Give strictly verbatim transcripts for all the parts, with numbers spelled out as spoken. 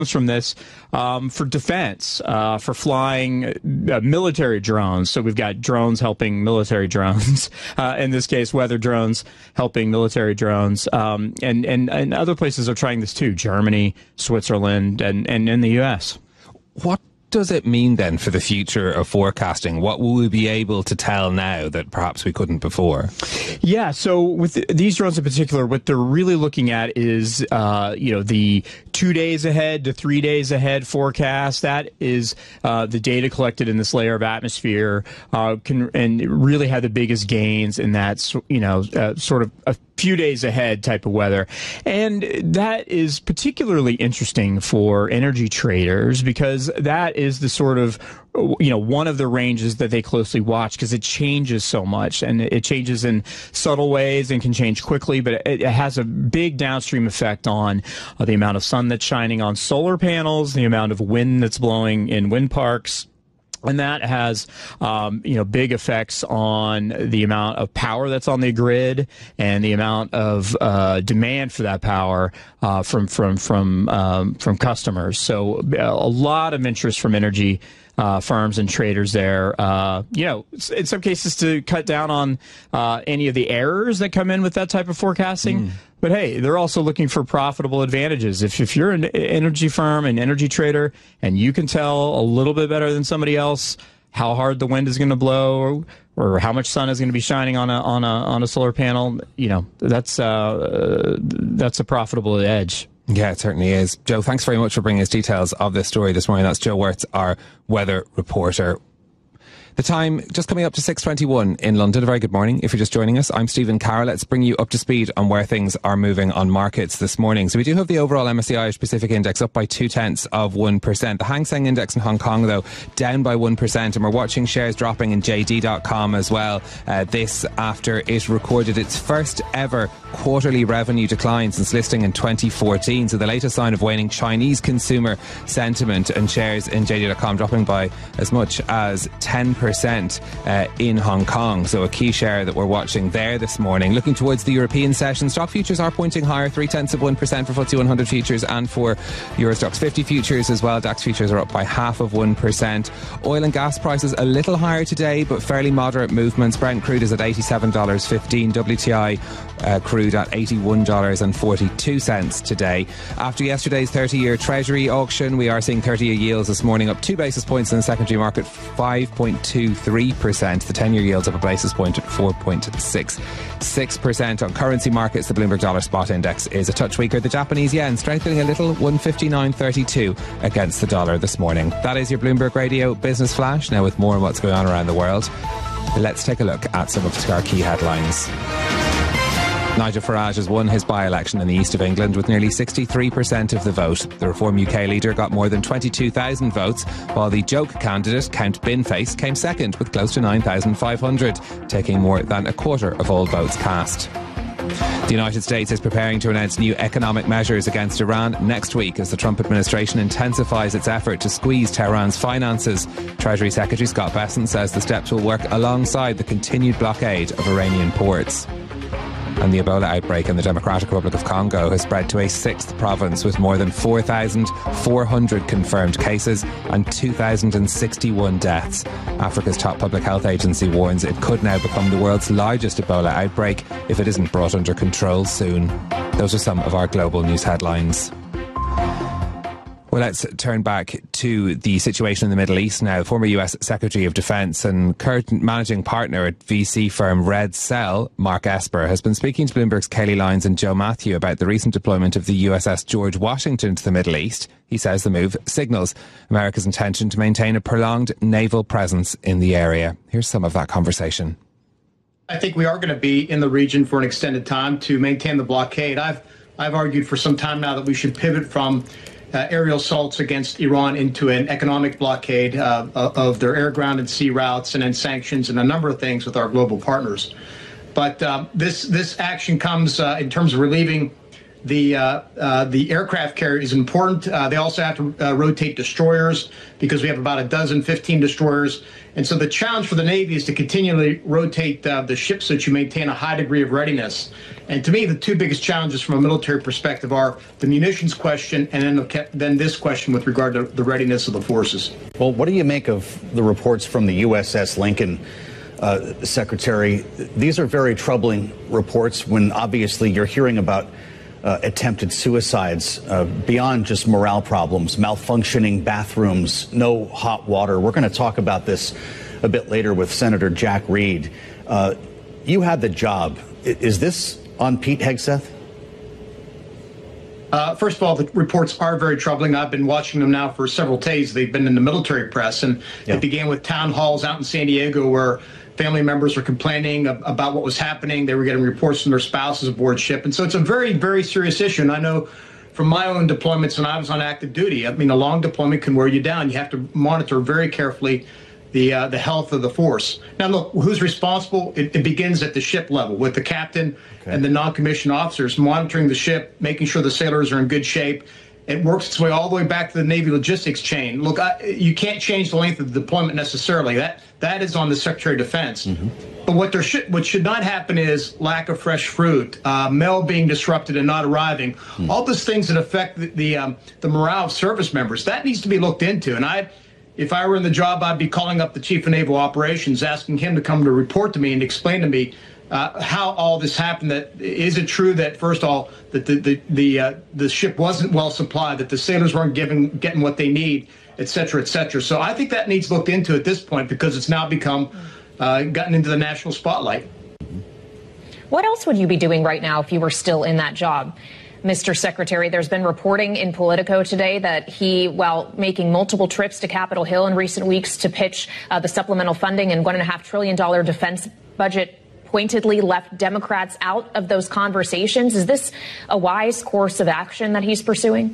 from this um, for defense, uh, for flying uh, military drones. So we've got drones helping military drones. Uh, in this case, weather drones helping military drones. Um, and, and, and other places are trying this too. Germany, Switzerland, and, and in the U S. What does it mean then for the future of forecasting? What will we be able to tell now that perhaps we couldn't before? Yeah, so with the, these drones in particular, what they're really looking at is, uh, you know, the two days ahead to three days ahead forecast. That is uh, the data collected in this layer of atmosphere, uh, can and really have the biggest gains in that, you know, uh, sort of a few days ahead type of weather. And that is particularly interesting for energy traders because that is the sort of, you know, one of the ranges that they closely watch because it changes so much and it changes in subtle ways and can change quickly, but it, it has a big downstream effect on uh, the amount of sun that's shining on solar panels, the amount of wind that's blowing in wind parks. And that has, um, you know, big effects on the amount of power that's on the grid and the amount of uh, demand for that power uh, from from from um, from customers. So a lot of interest from energy uh, firms and traders there. Uh, you know, in some cases to cut down on uh, any of the errors that come in with that type of forecasting. Mm. But hey, they're also looking for profitable advantages. If, if you're an energy firm, an energy trader, and you can tell a little bit better than somebody else how hard the wind is going to blow or, or how much sun is going to be shining on a on a on a solar panel, you know, that's uh, that's a profitable edge. Yeah, it certainly is. Joe, thanks very much for bringing us details of this story this morning. That's Joe Wirtz, our weather reporter. The time just coming up to six twenty-one in London. A very good morning. If you're just joining us, I'm Stephen Carroll. Let's bring you up to speed on where things are moving on markets this morning. So we do have the overall M S C I Asia Pacific Index up by two tenths of one percent. The Hang Seng Index in Hong Kong, though, down by one percent. And we're watching shares dropping in J D dot com as well. Uh, this after it recorded its first ever quarterly revenue decline since listing in twenty fourteen. So the latest sign of waning Chinese consumer sentiment, and shares in J D dot com dropping by as much as ten percent uh, in Hong Kong. So a key share that we're watching there this morning. Looking towards the European session, stock futures are pointing higher, three tenths of one percent for F T S E one hundred futures and for Euro Stoxx fifty futures as well. DAX futures are up by half of one percent. Oil and gas prices a little higher today, but fairly moderate movements. Brent crude is at eighty-seven dollars fifteen. W T I uh, crude at eighty-one dollars forty-two today. After yesterday's thirty-year Treasury auction, we are seeing thirty-year yields this morning up two basis points in the secondary market, five point two three percent. The ten-year yields up a basis point at four point six six percent. On currency markets, the Bloomberg Dollar Spot Index is a touch weaker. The Japanese yen strengthening a little, one fifty-nine thirty-two against the dollar this morning. That is your Bloomberg Radio Business Flash. Now with more on what's going on around the world, let's take a look at some of our key headlines. Nigel Farage has won his by-election in the east of England with nearly sixty-three percent of the vote. The Reform U K leader got more than twenty-two thousand votes, while the joke candidate, Count Binface, came second with close to nine thousand five hundred, taking more than a quarter of all votes cast. The United States is preparing to announce new economic measures against Iran next week as the Trump administration intensifies its effort to squeeze Tehran's finances. Treasury Secretary Scott Bessent says the steps will work alongside the continued blockade of Iranian ports. And the Ebola outbreak in the Democratic Republic of Congo has spread to a sixth province with more than four thousand four hundred confirmed cases and two thousand sixty-one deaths. Africa's top public health agency warns it could now become the world's largest Ebola outbreak if it isn't brought under control soon. Those are some of our global news headlines. Well, let's turn back to the situation in the Middle East now. Former U S Secretary of Defense and current managing partner at V C firm Red Cell, Mark Esper, has been speaking to Bloomberg's Kelly Lyons and Joe Matthew about the recent deployment of the U S S George Washington to the Middle East. He says the move signals America's intention to maintain a prolonged naval presence in the area. Here's some of that conversation. I think we are going to be in the region for an extended time to maintain the blockade. I've I've argued for some time now that we should pivot from Uh, aerial assaults against Iran into an economic blockade uh, of their air, ground, and sea routes, and then sanctions and a number of things with our global partners. But um, this this action comes uh, in terms of relieving The uh, uh, the aircraft carrier is important. Uh, they also have to uh, rotate destroyers because we have about a dozen, fifteen destroyers. And so the challenge for the Navy is to continually rotate uh, the ships so that you maintain a high degree of readiness. And to me, the two biggest challenges from a military perspective are the munitions question and then, the, then this question with regard to the readiness of the forces. Well, what do you make of the reports from the U S S Lincoln, uh, Secretary? These are very troubling reports when obviously you're hearing about Uh, attempted suicides uh, beyond just morale problems, malfunctioning bathrooms, no hot water. We're going to talk about this a bit later with Senator Jack Reed. Uh, you had the job. I- is this on Pete Hegseth? Uh, first of all, the reports are very troubling. I've been watching them now for several days. They've been in the military press, and yeah. It began with town halls out in San Diego where family members were complaining about what was happening. They were getting reports from their spouses aboard ship. And so it's a very, very serious issue. And I know from my own deployments when I was on active duty, I mean, a long deployment can wear you down. You have to monitor very carefully the uh, the health of the force. Now, look, who's responsible? It, it begins at the ship level with the captain okay. and the non-commissioned officers monitoring the ship, making sure the sailors are in good shape. It works its way all the way back to the Navy logistics chain. Look, I, you can't change the length of the deployment necessarily. That that is on the Secretary of Defense. Mm-hmm. But what there should what should not happen is lack of fresh fruit, uh, mail being disrupted and not arriving. Mm-hmm. All those things that affect the the, um, the morale of service members. That needs to be looked into. And I, if I were in the job, I'd be calling up the Chief of Naval Operations, asking him to come to report to me and explain to me Uh, how all this happened. That is it true that first of all that the the the, uh, the ship wasn't well supplied, that the sailors weren't given getting what they need, et cetera, et cetera. So I think that needs looked into at this point because it's now become uh, gotten into the national spotlight. What else would you be doing right now if you were still in that job, Mister Secretary? There's been reporting in Politico today that he, while making multiple trips to Capitol Hill in recent weeks to pitch uh, the supplemental funding and one and a half trillion dollar defense budget, pointedly left Democrats out of those conversations. Is this a wise course of action that he's pursuing?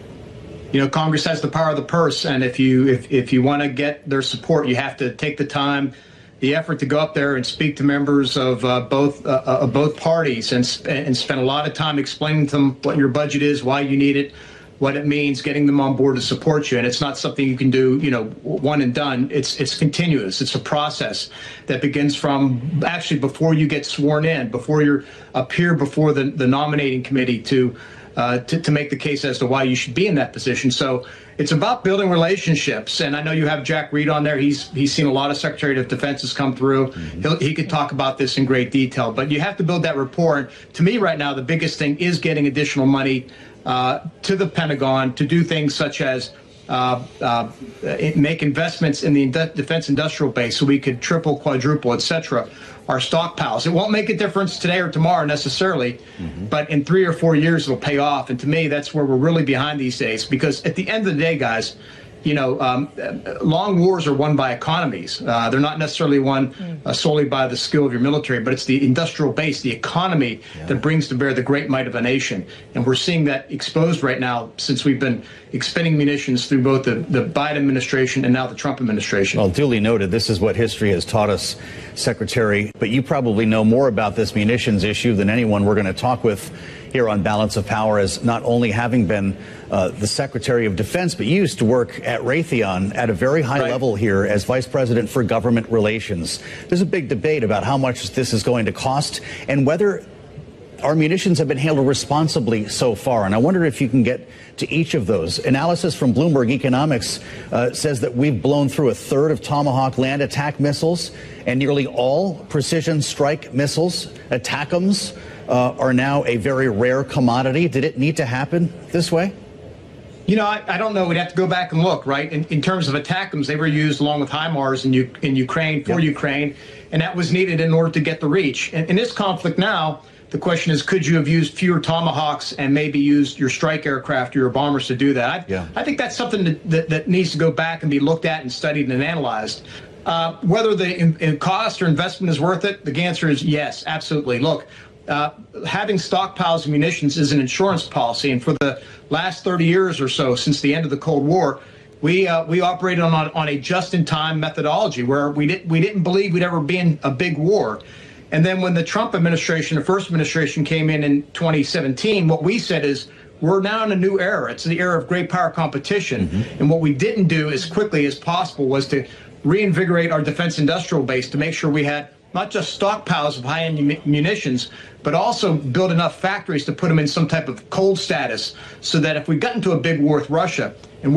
You know, Congress has the power of the purse, and if you if, if you want to get their support, you have to take the time, the effort to go up there and speak to members of uh, both uh, of both parties and sp- and spend a lot of time explaining to them what your budget is, why you need it, what it means, getting them on board to support you. And it's not something you can do, you know, one and done. It's it's continuous. It's a process that begins from actually before you get sworn in, before you appear before the, the nominating committee to, uh, to to make the case as to why you should be in that position. So it's about building relationships. And I know you have Jack Reed on there. He's he's seen a lot of Secretary of Defenses come through. Mm-hmm. He'll, he could talk about this in great detail. But you have to build that rapport. And to me right now, the biggest thing is getting additional money Uh, to the Pentagon to do things such as uh, uh, make investments in the ind- defense industrial base so we could triple, quadruple, et cetera, our stockpiles. It won't make a difference today or tomorrow necessarily, mm-hmm. but in three or four years it'll pay off. And to me, that's where we're really behind these days, because at the end of the day, guys, you know, um, long wars are won by economies. Uh, they're not necessarily won uh, solely by the skill of your military, but it's the industrial base, the economy yeah. that brings to bear the great might of a nation. And we're seeing that exposed right now since we've been expending munitions through both the, the Biden administration and now the Trump administration. Well, duly noted. This is what history has taught us, Secretary. But you probably know more about this munitions issue than anyone we're going to talk with here on Balance of Power, as not only having been uh, the Secretary of Defense, but you used to work at Raytheon at a very high right. level here as Vice President for Government Relations. There's a big debate about how much this is going to cost and whether our munitions have been handled responsibly so far. And I wonder if you can get to each of those. Analysis from Bloomberg Economics uh, says that we've blown through a third of Tomahawk land attack missiles, and nearly all precision strike missiles, ATACMS, Uh, are now a very rare commodity. Did it need to happen this way? You know, I, I don't know. We'd have to go back and look, right? In, in terms of ATACMS, they were used along with HIMARS in, U- in Ukraine for yep. Ukraine, and that was needed in order to get the reach. And in this conflict now, the question is, could you have used fewer Tomahawks and maybe used your strike aircraft or your bombers to do that? I, yeah. I think that's something that, that, that needs to go back and be looked at and studied and analyzed. Uh, whether the in, in cost or investment is worth it, the answer is yes, absolutely. Look, Uh, having stockpiles of munitions is an insurance policy, and for the last thirty years or so, since the end of the Cold War, we uh, we operated on on a just-in-time methodology where we didn't we didn't believe we'd ever be in a big war, And then when the Trump administration, the first administration, came in in twenty seventeen, what we said is, we're now in a new era. It's the era of great power competition. Mm-hmm. And what we didn't do as quickly as possible was to reinvigorate our defense industrial base to make sure we had not just stockpiles of high-end munitions, but also build enough factories to put them in some type of cold status so that if we got into a big war with Russia,